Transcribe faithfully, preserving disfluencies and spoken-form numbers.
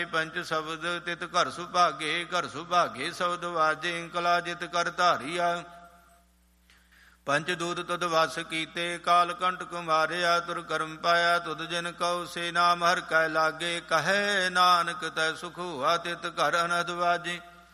ਪੰਚ ਸ਼ਬਦ ਤਿਤ ਘਰ ਸੁਭਾਗੇ, ਘਰ ਸੁਭਾਗੇ ਸ਼ਬਦ ਵਾਜੇ, ਕਲਾ ਜਿਤ ਕਰ ਧਾਰੀਆ। ਪੰਚ ਦੂਤ ਤੁਧ ਵਸ ਕੀਤੇ, ਕਾਲ ਕੰਟਕ ਮਾਰਿਆ, ਤੁਰ ਕਰਮ ਪਾਇਆ ਤੁਧ ਜਿਨ ਕਉ, ਸੇ ਨਾਮ ਹਰਿ ਕੈ ਲਾਗੇ। ਕਹੈ ਨਾਨਕ ਤੈ ਸੁਖ ਹੋਆ, ਤਿਤ ਘਰ ਅਨਹਦ ਵਾਜੇ।